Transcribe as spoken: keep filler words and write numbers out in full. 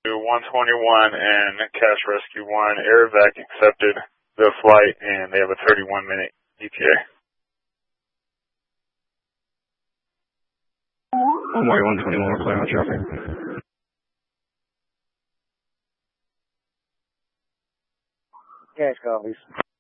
one twenty-one and Cash Rescue one, Air Vac accepted the flight and they have a thirty-one minute E T A. Runway one twenty-one, clear on traffic. Cash copies.